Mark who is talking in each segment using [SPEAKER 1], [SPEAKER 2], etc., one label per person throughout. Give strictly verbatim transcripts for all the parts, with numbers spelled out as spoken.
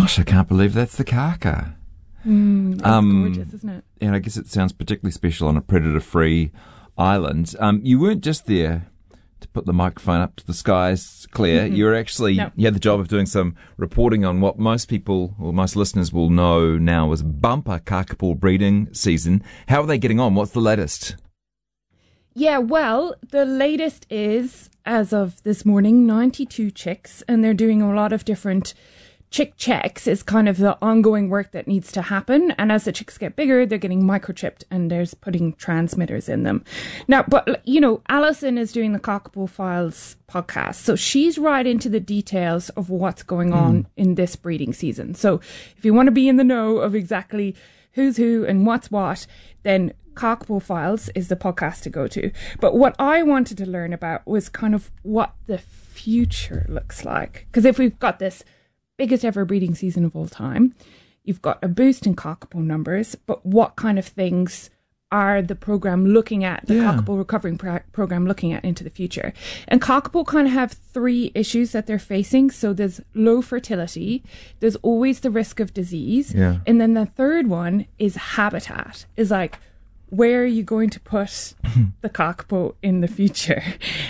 [SPEAKER 1] Gosh, I can't believe that's the kaka.
[SPEAKER 2] Mm, that's um, gorgeous, isn't it?
[SPEAKER 1] And I guess it sounds particularly special on a predator-free island. Um, you weren't just there to put the microphone up to the skies, Claire. Mm-hmm. You were actually, no. you had the job of doing some reporting on what most people, or most listeners will know now as bumper kakapo breeding season. How are they getting on? What's the latest?
[SPEAKER 2] Yeah, well, the latest is, as of this morning, ninety-two chicks, and they're doing a lot of different chick checks is kind of the ongoing work that needs to happen. And as the chicks get bigger, they're getting microchipped and there's putting transmitters in them. Now, but, you know, Alison is doing the Kakapo Files podcast. So she's right into the details of what's going on mm. in this breeding season. So if you want to be in the know of exactly who's who and what's what, then Kakapo Files is the podcast to go to. But what I wanted to learn about was kind of what the future looks like. Because if we've got this biggest ever breeding season of all time, you've got a boost in kakapo numbers, but what kind of things are the program looking at, the yeah. Kakapo Recovering pro- Program looking at into the future? And kakapo kind of have three issues that they're facing. So there's low fertility, there's always the risk of disease,
[SPEAKER 1] yeah.
[SPEAKER 2] and then the third one is habitat, is like, where are you going to put the kakapo in the future?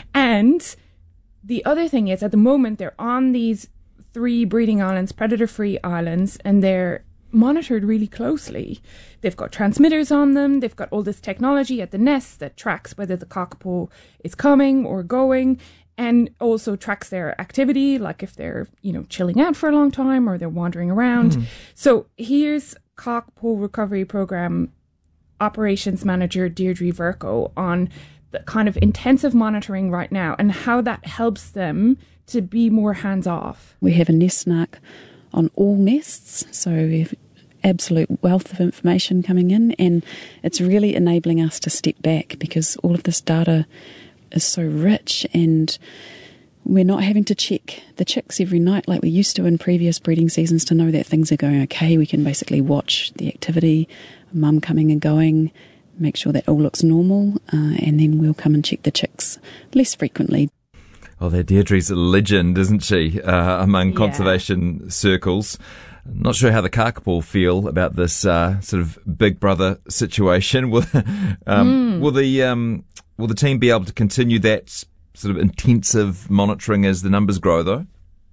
[SPEAKER 2] And the other thing is, at the moment, they're on these three breeding islands, predator-free islands, and they're monitored really closely. They've got transmitters on them. They've got all this technology at the nest that tracks whether the kakapo is coming or going, and also tracks their activity, like if they're, you know, chilling out for a long time or they're wandering around. Mm. So here's Kakapo Recovery Program Operations Manager Deirdre Verco on the kind of intensive monitoring right now and how that helps them to be more hands-off.
[SPEAKER 3] We have a nest snark on all nests, so we have absolute wealth of information coming in, and it's really enabling us to step back because all of this data is so rich and we're not having to check the chicks every night like we used to in previous breeding seasons to know that things are going okay. We can basically watch the activity, mum coming and going, make sure that all looks normal, uh, and then we'll come and check the chicks less frequently.
[SPEAKER 1] Well, that Deirdre's a legend, isn't she, uh, among
[SPEAKER 2] yeah.
[SPEAKER 1] conservation circles. Not sure how the kakapo feel about this uh, sort of big brother situation. Will, um, mm. will the um, will the team be able to continue that sort of intensive monitoring as the numbers grow, though?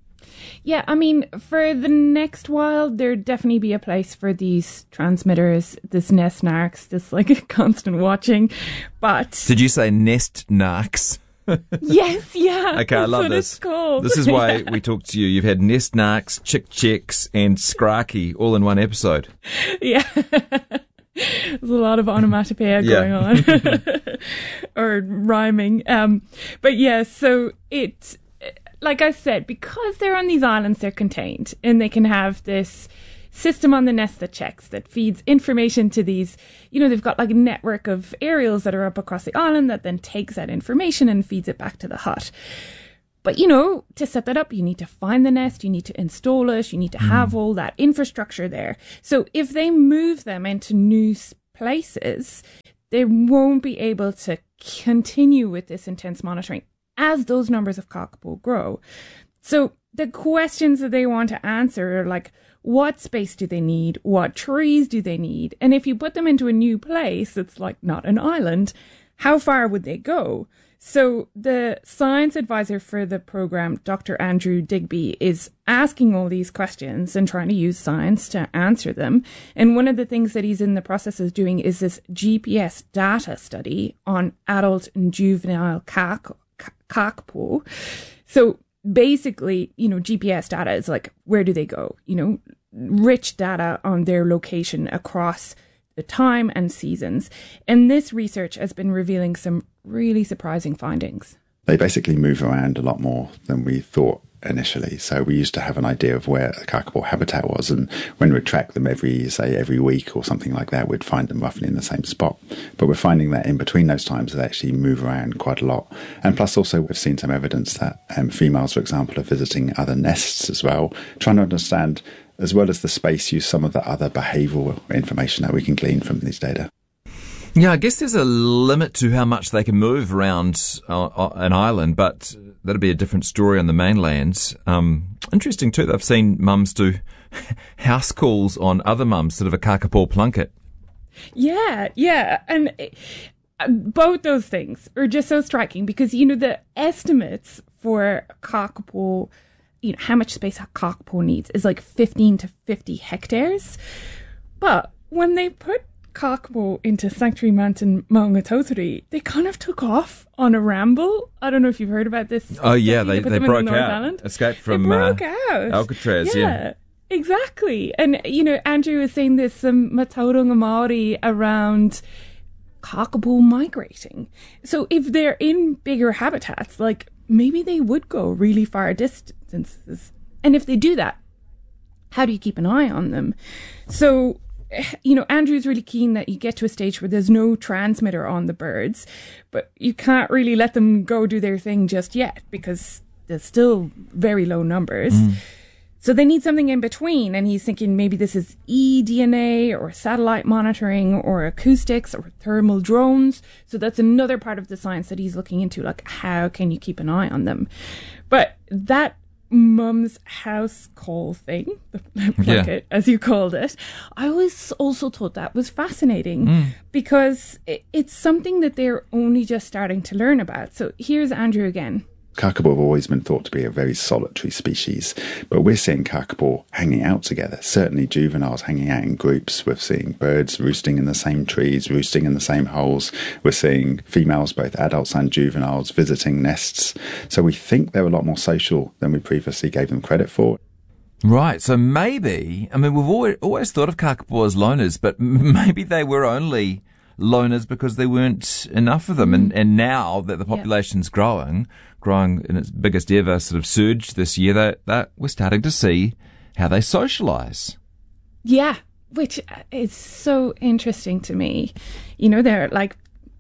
[SPEAKER 2] Yeah, I mean, for the next while, there'd definitely be a place for these transmitters, this nest narcs, this like constant watching. But
[SPEAKER 1] did you say nest narcs?
[SPEAKER 2] Yes, yeah.
[SPEAKER 1] Okay, I love
[SPEAKER 2] what
[SPEAKER 1] this.
[SPEAKER 2] It's called.
[SPEAKER 1] This is why we talked to you. You've had nest narcs, chick chicks, and scrarky all in one episode.
[SPEAKER 2] Yeah. There's a lot of onomatopoeia
[SPEAKER 1] yeah.
[SPEAKER 2] going on. Or rhyming. Um, but yeah, so it, like I said, because they're on these islands, they're contained. And they can have this system on the nest that checks, that feeds information to these, you know, they've got like a network of aerials that are up across the island that then takes that information and feeds it back to the hut. But, you know, to set that up, you need to find the nest, you need to install it, you need to have all that infrastructure there. So if they move them into new places, they won't be able to continue with this intense monitoring as those numbers of kakapo grow. So the questions that they want to answer are like, what space do they need? What trees do they need? And if you put them into a new place, it's like not an island, how far would they go? So the science advisor for the program, Doctor Andrew Digby, is asking all these questions and trying to use science to answer them. And one of the things that he's in the process of doing is this G P S data study on adult and juvenile kak- kakapo. So basically, you know, G P S data is like, where do they go? You know, rich data on their location across the time and seasons. And this research has been revealing some really surprising findings.
[SPEAKER 4] They basically move around a lot more than we thought initially. So we used to have an idea of where the kakapo habitat was, and when we'd track them every, say, every week or something like that, we'd find them roughly in the same spot. But we're finding that in between those times, they actually move around quite a lot. And plus also we've seen some evidence that um, females, for example, are visiting other nests as well, trying to understand, as well as the space use, some of the other behavioural information that we can glean from these data.
[SPEAKER 1] Yeah, I guess there's a limit to how much they can move around uh, an island, but that'll be a different story on the mainland. Um, interesting too, I've seen mums do house calls on other mums, sort of a kakapo plunket.
[SPEAKER 2] Yeah, yeah. And it, both those things are just so striking because, you know, the estimates for a kakapo, you know, how much space a kakapo needs is like fifteen to fifty hectares. But when they put kakapo into Sanctuary Mountain Maungatautari, they kind of took off on a ramble. I don't know if you've heard about this.
[SPEAKER 1] Oh, yeah, they,
[SPEAKER 2] they,
[SPEAKER 1] they broke
[SPEAKER 2] the
[SPEAKER 1] out.
[SPEAKER 2] Island.
[SPEAKER 1] Escaped from
[SPEAKER 2] they broke
[SPEAKER 1] uh,
[SPEAKER 2] out.
[SPEAKER 1] Alcatraz, yeah.
[SPEAKER 2] yeah. Exactly. And, you know, Andrew was saying there's some Matauranga Māori around kakapo migrating. So if they're in bigger habitats, like maybe they would go really far distances. And if they do that, how do you keep an eye on them? So, you know, Andrew's really keen that you get to a stage where there's no transmitter on the birds, but you can't really let them go do their thing just yet because there's still very low numbers. Mm. So they need something in between. And he's thinking maybe this is eDNA or satellite monitoring or acoustics or thermal drones. So that's another part of the science that he's looking into, like how can you keep an eye on them? But that mum's house call thing, the plunket, yeah. as you called it, I always also thought that was fascinating mm. because it, it's something that they're only just starting to learn about. So here's Andrew again.
[SPEAKER 4] Kakapo have always been thought to be a very solitary species, but we're seeing kakapo hanging out together. Certainly juveniles hanging out in groups. We're seeing birds roosting in the same trees, roosting in the same holes. We're seeing females, both adults and juveniles, visiting nests. So we think they're a lot more social than we previously gave them credit for.
[SPEAKER 1] Right, so maybe, I mean, we've always, always thought of kakapo as loners, but maybe they were only loners because there weren't enough of them. Mm. And, and now that the population's yeah. growing, growing in its biggest ever sort of surge this year, that, that we're starting to see how they socialise.
[SPEAKER 2] Yeah, which is so interesting to me. You know, they're like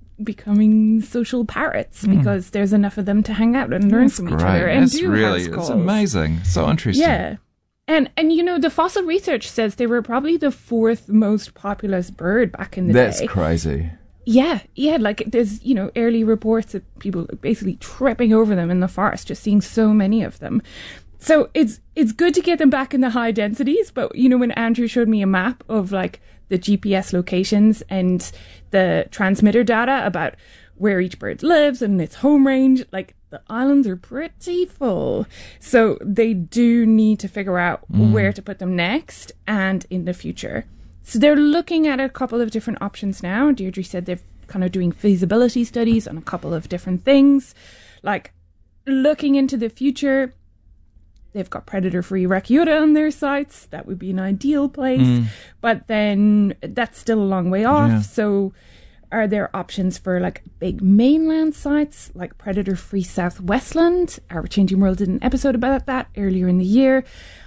[SPEAKER 2] becoming social parrots mm. because there's enough of them to hang out and learn
[SPEAKER 1] That's
[SPEAKER 2] from
[SPEAKER 1] great.
[SPEAKER 2] each other and
[SPEAKER 1] That's
[SPEAKER 2] do
[SPEAKER 1] really,
[SPEAKER 2] house calls.
[SPEAKER 1] It's amazing. So interesting.
[SPEAKER 2] Yeah. And, and you know, the fossil research says they were probably the fourth most populous bird back in the
[SPEAKER 1] That's
[SPEAKER 2] day.
[SPEAKER 1] That's crazy.
[SPEAKER 2] Yeah, yeah, like there's, you know, early reports of people basically tripping over them in the forest, just seeing so many of them. So it's it's good to get them back in the high densities. But, you know, when Andrew showed me a map of like the G P S locations and the transmitter data about where each bird lives and its home range, like the islands are pretty full. So they do need to figure out mm. where to put them next and in the future. So they're looking at a couple of different options now. Deirdre said they're kind of doing feasibility studies on a couple of different things. Like looking into the future, they've got predator-free Rakiura on their sites. That would be an ideal place. Mm. But then that's still a long way off. Yeah. So are there options for like big mainland sites like predator-free Southwestland? Our Changing World did an episode about that earlier in the year.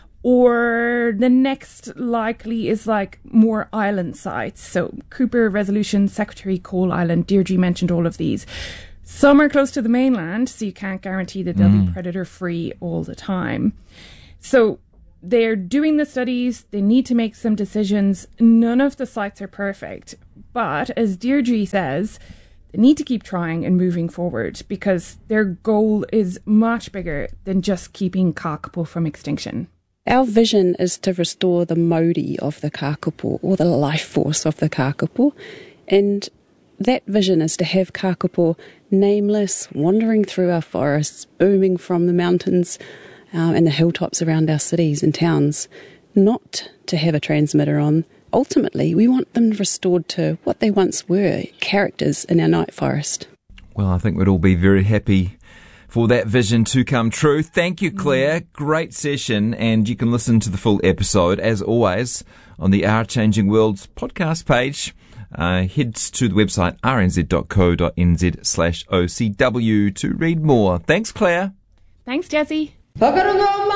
[SPEAKER 2] Or the next likely is like more island sites. So Cooper, Resolution, Secretary, Cole Island, Deirdre mentioned all of these. Some are close to the mainland, so you can't guarantee that they'll mm. be predator-free all the time. So they're doing the studies. They need to make some decisions. None of the sites are perfect. But as Deirdre says, they need to keep trying and moving forward because their goal is much bigger than just keeping kakapo from extinction.
[SPEAKER 3] Our vision is to restore the mauri of the kakapo, or the life force of the kakapo, and that vision is to have kakapo nameless, wandering through our forests, booming from the mountains um, and the hilltops around our cities and towns, not to have a transmitter on. Ultimately, we want them restored to what they once were, characters in our night forest.
[SPEAKER 1] Well, I think we'd all be very happy for that vision to come true. Thank you, Claire. Mm. Great session. And you can listen to the full episode, as always, on the Our Changing World podcast page. Uh, head to the website r n z dot co dot n z slash O C W to read more. Thanks, Claire.
[SPEAKER 2] Thanks, Jesse.